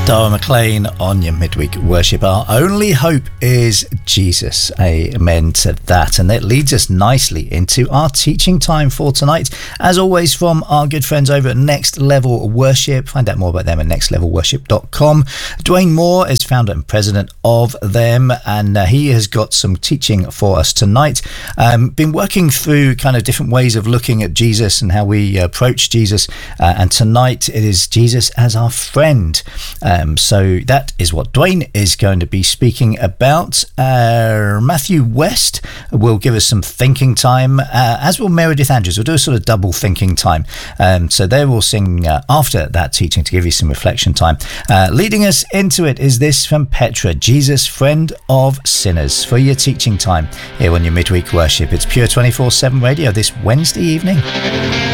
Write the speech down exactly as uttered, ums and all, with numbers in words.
Dara McLean on your midweek worship. Our only hope is Jesus. Amen to that. And that leads us nicely into our teaching time for tonight. As always, from our good friends over at Next Level Worship. Find out more about them at next level worship dot com. Dwayne Moore is founder and president of them, and uh, he has got some teaching for us tonight. Um, been working through kind of different ways of looking at Jesus and how we approach Jesus. Uh, and tonight it is Jesus as our friend. Um, so that is what Dwayne is going to be speaking about. Uh, Matthew West will give us some thinking time, uh, as will Meredith Andrews. We'll do a sort of double thinking time. Um, so they will sing uh, after that teaching to give you some reflection time. Uh, leading us into it is this from Petra, Jesus, friend of sinners, for your teaching time here on your midweek worship. It's Pure twenty-four seven Radio this Wednesday evening.